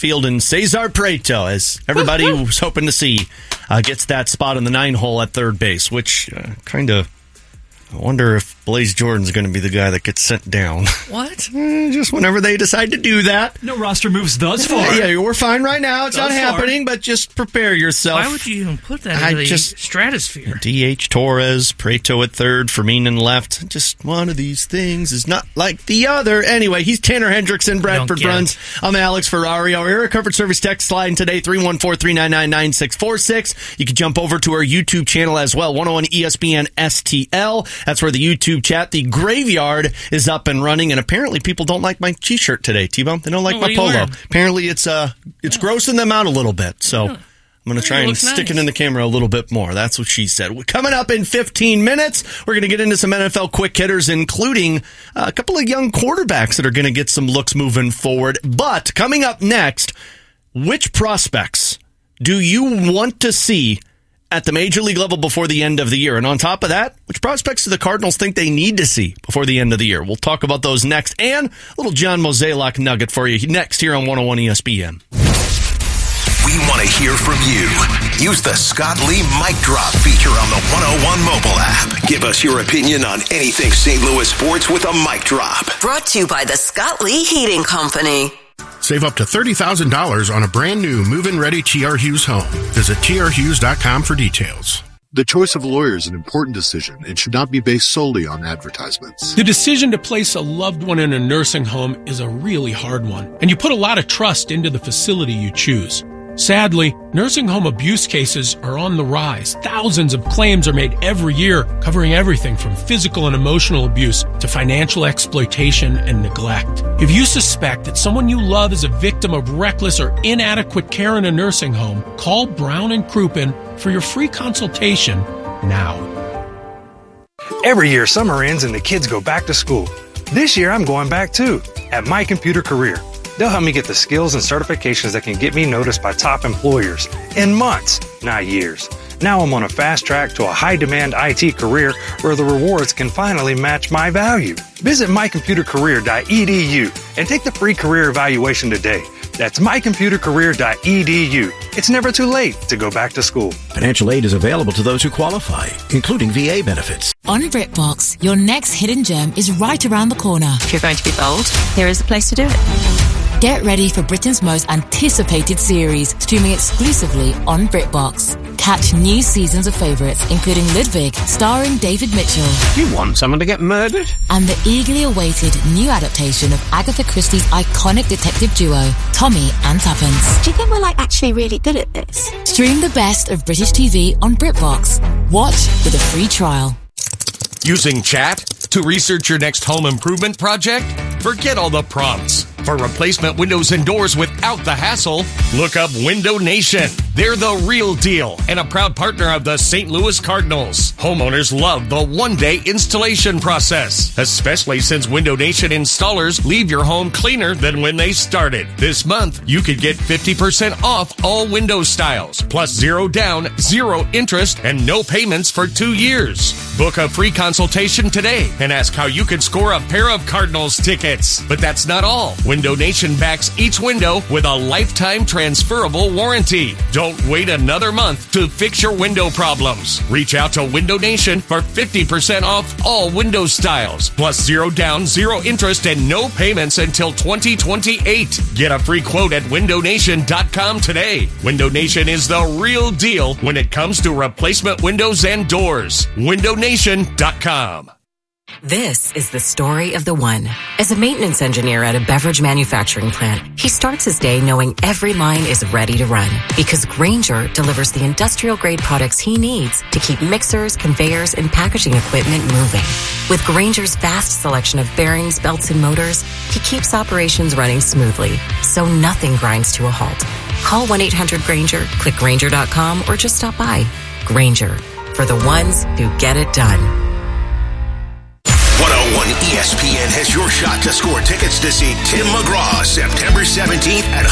Field, and Cesar Prieto, as everybody was hoping to see, gets that spot in the 9-hole at third base, which I wonder if Blaze Jordan's going to be the guy that gets sent down. What? Just whenever they decide to do that. No roster moves thus far. Yeah, we're fine right now. It's not happening, but just prepare yourself. Why would you even put that in the stratosphere? DH Torres, Prieto at third, Fermin in left. Just one of these things is not like the other. Anyway, he's Tanner Hendrickson, Bradford Bruns. I'm Alex Ferrari. Our Area Covered Service text line today, 314-399-9646. You can jump over to our YouTube channel as well, 101 ESPN STL. That's where the YouTube chat, the Graveyard, is up and running. And apparently people don't like my T-shirt today, T-Bone. They don't like my polo. Apparently it's grossing them out a little bit. So I'm going to try and stick it in the camera a little bit more. That's what she said. Coming up in 15 minutes, we're going to get into some NFL quick hitters, including a couple of young quarterbacks that are going to get some looks moving forward. But coming up next, which prospects do you want to see at the major league level before the end of the year? And on top of that, which prospects do the Cardinals think they need to see before the end of the year? We'll talk about those next. And a little John Mozeliak nugget for you next here on 101 ESPN. We want to hear from you. Use the Scott Lee Mic Drop feature on the 101 mobile app. Give us your opinion on anything St. Louis sports with a mic drop. Brought to you by the Scott Lee Heating Company. Save up to $30,000 on a brand new move-in ready T.R. Hughes home. Visit trhughes.com for details. The choice of lawyer is an important decision and should not be based solely on advertisements. The decision to place a loved one in a nursing home is a really hard one, and you put a lot of trust into the facility you choose. Sadly, nursing home abuse cases are on the rise. Thousands of claims are made every year, covering everything from physical and emotional abuse to financial exploitation and neglect. If you suspect that someone you love is a victim of reckless or inadequate care in a nursing home, call Brown & Crouppen for your free consultation now. Every year, summer ends and the kids go back to school. This year, I'm going back too, at My Computer Career. They'll help me get the skills and certifications that can get me noticed by top employers in months, not years. Now I'm on a fast track to a high-demand IT career where the rewards can finally match my value. Visit mycomputercareer.edu and take the free career evaluation today. That's mycomputercareer.edu. It's never too late to go back to school. Financial aid is available to those who qualify, including VA benefits. On BritBox, your next hidden gem is right around the corner. If you're going to be bold, here is the place to do it. Get ready for Britain's most anticipated series, streaming exclusively on BritBox. Catch new seasons of favourites, including Ludwig, starring David Mitchell. You want someone to get murdered? And the eagerly awaited new adaptation of Agatha Christie's iconic detective duo, Tommy and Tuppence. Do you think we're actually really good at this? Stream the best of British TV on BritBox. Watch with a free trial. Using chat to research your next home improvement project? Forget all the prompts. For replacement windows and doors without the hassle, look up Window Nation. They're the real deal and a proud partner of the St. Louis Cardinals. Homeowners love the one-day installation process, especially since Window Nation installers leave your home cleaner than when they started. This month, you could get 50% off all window styles, plus 0 down, 0 interest, and no payments for 2 years. Book a free consultation today and ask how you could score a pair of Cardinals tickets. But that's not all. Window Nation backs each window with a lifetime transferable warranty. Don't wait another month to fix your window problems. Reach out to Window Nation for 50% off all window styles, plus 0 down, 0 interest, and no payments until 2028. Get a free quote at windownation.com today. Window Nation is the real deal when it comes to replacement windows and doors. windownation.com. This is the story of the one. As a maintenance engineer at a beverage manufacturing plant, he starts his day knowing every line is ready to run because Grainger delivers the industrial-grade products he needs to keep mixers, conveyors, and packaging equipment moving. With Grainger's vast selection of bearings, belts, and motors, he keeps operations running smoothly, so nothing grinds to a halt. Call 1-800-GRAINGER, click Grainger.com, or just stop by. Grainger, for the ones who get it done. 101 ESPN has your shot to score tickets to see Tim McGraw September 17th at